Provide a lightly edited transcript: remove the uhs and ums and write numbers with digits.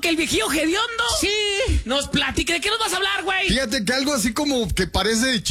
que el viejillo hediondo. Sí. Nos platique. ¿De qué nos vas a hablar, güey? Fíjate que algo así como que parece de